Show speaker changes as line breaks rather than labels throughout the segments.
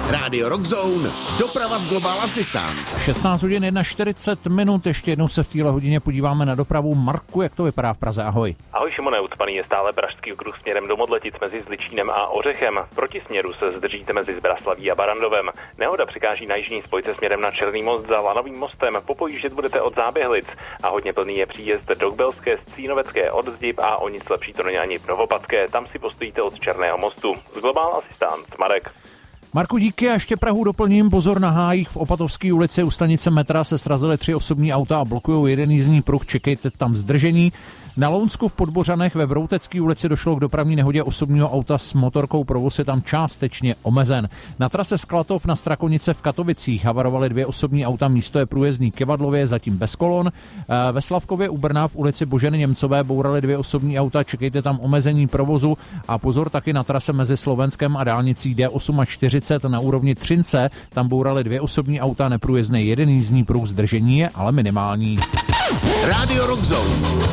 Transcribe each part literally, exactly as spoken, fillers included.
Rádio Rockzone, doprava z Global Assistance.
šestnáct hodin čtyřicet minut, ještě jednou se v téhle hodině podíváme na dopravu. Marku, jak to vypadá v Praze? Ahoj.
Ahoj Šimone, ucpaný je stále pražský okruh směrem do Modletic mezi Zličínem a Ořechem. Proti směru se zdržíte mezi Zbraslaví a Barandovem. Nehoda přikáží na jižní spojce směrem na Černý most za Lanovým mostem. Popojíždět budete od Záběhlic a hodně plný je příjezd do Kbelské, Střínovecké od Zdib a o nic lepší to není ani v Novopadské. Tam si postojíte od Černého mostu. Z Global Assistance, Marek.
Marku, díky, a ještě Prahu doplním. Pozor na hájích v Opatovské ulici u stanice metra se srazily tři osobní auta a blokují jeden jízdní pruh, čekejte tam zdržení. Na Lounsku v Podbořanech ve Vroutecké ulici došlo k dopravní nehodě osobního auta s motorkou, provoz je tam částečně omezen. Na trase Sklatov na Strakonice v Katovicích havarovaly dvě osobní auta, místo je průjezdný Kevadlově, zatím bez kolon. Ve Slavkově u Brna v ulici Boženy Němcové bouraly dvě osobní auta, čekejte tam omezení provozu a pozor taky na trase mezi Slovenskem a dálnicí D čtyřicet osm na úrovni Třince, tam bouraly dvě osobní auta, neprůjezdný jeden jízdní pruh, zdržení je ale minimální.
Rádio Rockzone.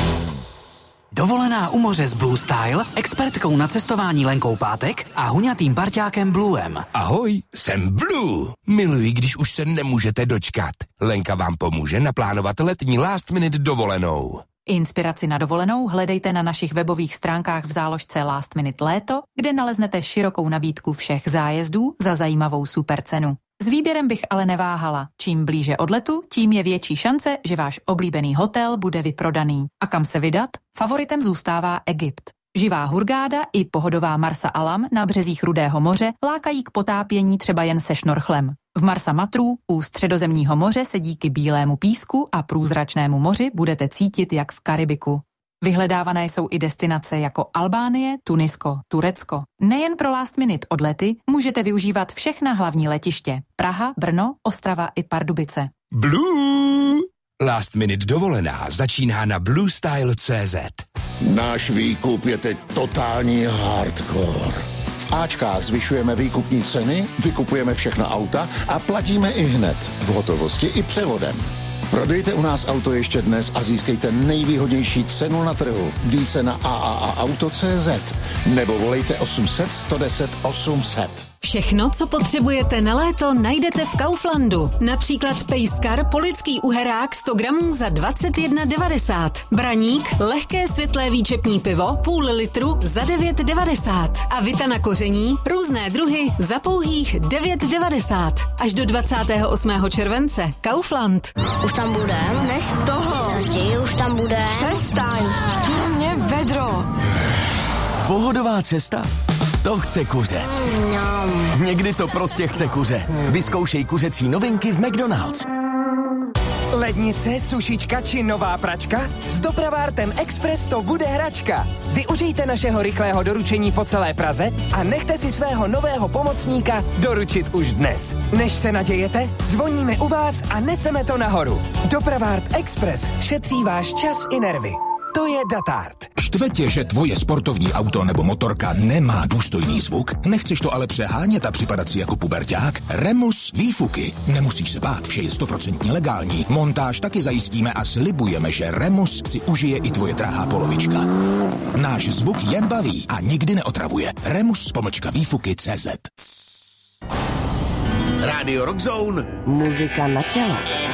Dovolená u moře s Blue Style, expertkou na cestování Lenkou Pátek a huňatým parťákem Bluem.
Ahoj, jsem Blue. Miluji, když už se nemůžete dočkat. Lenka vám pomůže naplánovat letní last minute dovolenou.
Inspiraci na dovolenou hledejte na našich webových stránkách v záložce Last Minute Léto, kde naleznete širokou nabídku všech zájezdů za zajímavou super cenu. S výběrem bych ale neváhala. Čím blíže odletu, tím je větší šance, že váš oblíbený hotel bude vyprodaný. A kam se vydat? Favoritem zůstává Egypt. Živá hurgáda i pohodová Marsa Alam na březích Rudého moře lákají k potápění třeba jen se šnorchlem. V Marsa Matru u Středozemního moře se díky bílému písku a průzračnému moři budete cítit jak v Karibiku. Vyhledávané jsou i destinace jako Albánie, Tunisko, Turecko. Nejen pro last minute odlety můžete využívat všechna hlavní letiště. Praha, Brno, Ostrava i Pardubice.
Blue! Last minute dovolená začíná na blue style tečka cé zet.
Náš výkup je teď totální hardcore. V Ačkách zvyšujeme výkupní ceny, vykupujeme všechna auta a platíme i hned, v hotovosti i převodem. Prodejte u nás auto ještě dnes a získejte nejvýhodnější cenu na trhu. Více na a a a auto tečka cé zet nebo volejte osm set, sto deset, osm set.
Všechno, co potřebujete na léto, najdete v Kauflandu. Například pejskar polický uherák sto gramů za dvacet jedna devadesát. Braník, lehké světlé výčepní pivo, půl litru za devět devadesát. A vita na koření, různé druhy za pouhých devět devadesát. Až do dvacátého osmého července. Kaufland.
Už tam bude? Nech toho. Chtějí, už tam bude.
Přestaň. Chtějí mě vedro.
Pohodová cesta? To chce kuře.
Mm,
Někdy to prostě chce kuře. Vyzkoušej kuřecí novinky v McDonald's.
Lednice, sušička či nová pračka? S Dopravártem Express to bude hračka. Využijte našeho rychlého doručení po celé Praze a nechte si svého nového pomocníka doručit už dnes. Než se nadějete, zvoníme u vás a neseme to nahoru. Dopravárt Express šetří váš čas i nervy. To je Datard.
Štve tě, že tvoje sportovní auto nebo motorka nemá důstojný zvuk? Nechceš to ale přehánět a připadat si jako puberťák? Remus výfuky. Nemusíš se bát, vše je stoprocentně legální. Montáž taky zajistíme a slibujeme, že Remus si užije i tvoje drahá polovička. Náš zvuk jen baví a nikdy neotravuje. Remus pomlčka výfuky tečka cé zet.
Rádio Rockzone.
Muzika na tělo.